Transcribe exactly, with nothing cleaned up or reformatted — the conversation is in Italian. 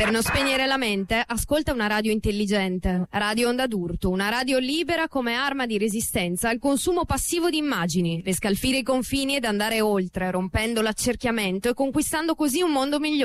Per non spegnere la mente, ascolta una radio intelligente. Radio Onda d'Urto, una radio libera come arma di resistenza al consumo passivo di immagini, per scalfire i confini ed andare oltre, rompendo l'accerchiamento e conquistando così un mondo migliore.